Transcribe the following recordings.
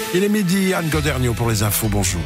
Il est midi, Anne Goderniot pour les infos, bonjour.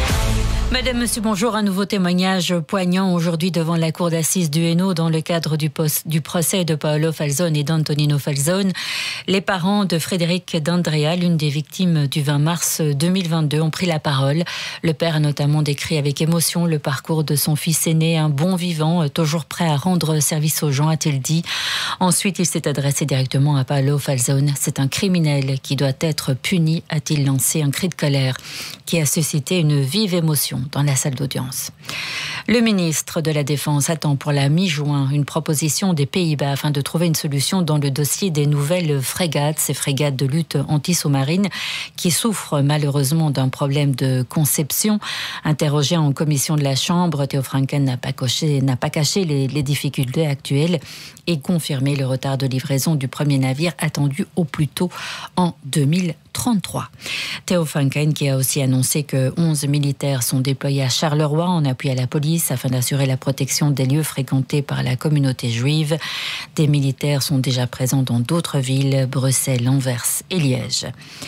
Madame, Monsieur, bonjour. Un nouveau témoignage poignant aujourd'hui devant la cour d'assises du Hainaut dans le cadre du procès de Paolo Falzone et d'Antonino Falzone. Les parents de Frédéric D'Andrea, l'une des victimes du 20 mars 2022, ont pris la parole. Le père a notamment décrit avec émotion le parcours de son fils aîné, un bon vivant, toujours prêt à rendre service aux gens, a-t-il dit. Ensuite, il s'est adressé directement à Paolo Falzone. C'est un criminel qui doit être puni, a-t-il lancé un cri de colère qui a suscité une vive émotion dans la salle d'audience. Le ministre de la Défense attend pour la mi-juin une proposition des Pays-Bas afin de trouver une solution dans le dossier des nouvelles frégates, ces frégates de lutte anti-sous-marine qui souffrent malheureusement d'un problème de conception. Interrogé en commission de la Chambre, Theo Franken n'a pas caché les difficultés actuelles et confirmé le retard de livraison du premier navire attendu au plus tôt en 2033. Theo Franken qui a aussi annoncé que 11 militaires sont déployés à Charleroi en appui à la police afin d'assurer la protection des lieux fréquentés par la communauté juive. Des militaires sont déjà présents dans d'autres villes, Bruxelles, Anvers et Liège.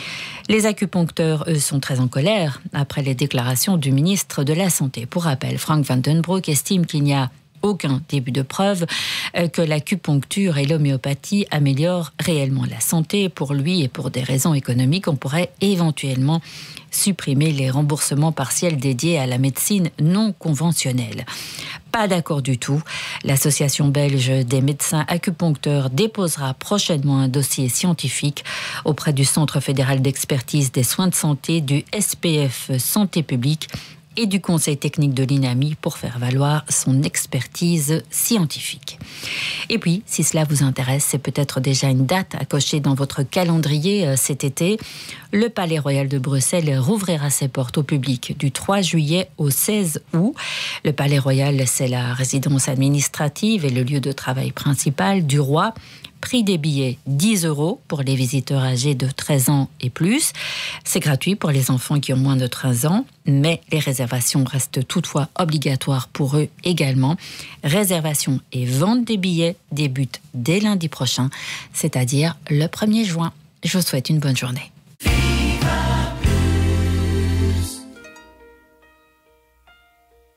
Les acupuncteurs, eux, sont très en colère après les déclarations du ministre de la Santé. Pour rappel, Frank van den Broek estime qu'il n'y a aucun début de preuve que l'acupuncture et l'homéopathie améliorent réellement la santé. Pour lui et pour des raisons économiques, on pourrait éventuellement supprimer les remboursements partiels dédiés à la médecine non conventionnelle. Pas d'accord du tout. L'Association belge des médecins acupuncteurs déposera prochainement un dossier scientifique auprès du Centre fédéral d'expertise des soins de santé, du SPF Santé publique et du Conseil technique de l'INAMI pour faire valoir son expertise scientifique. Et puis, si cela vous intéresse, c'est peut-être déjà une date à cocher dans votre calendrier cet été. Le Palais Royal de Bruxelles rouvrira ses portes au public du 3 juillet au 16 août. Le Palais Royal, c'est la résidence administrative et le lieu de travail principal du roi. Prix des billets, 10 € pour les visiteurs âgés de 13 ans et plus. C'est gratuit pour les enfants qui ont moins de 13 ans, mais les réservations restent toutefois obligatoires pour eux également. Réservation et vente des billets débutent dès lundi prochain, c'est-à-dire le 1er juin. Je vous souhaite une bonne journée.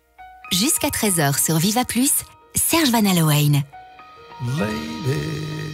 Jusqu'à 13h sur Viva Plus, Serge Van Allowen. Lady.